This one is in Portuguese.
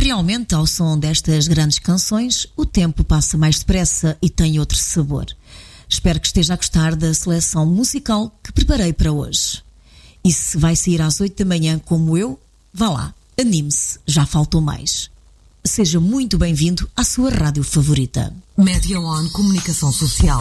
realmente, ao som destas grandes canções, o tempo passa mais depressa e tem outro sabor. Espero que esteja a gostar da seleção musical que preparei para hoje. E se vai sair às 8 da manhã como eu, vá lá, anime-se, já faltou mais. Seja muito bem-vindo à sua rádio favorita. Média On Comunicação Social.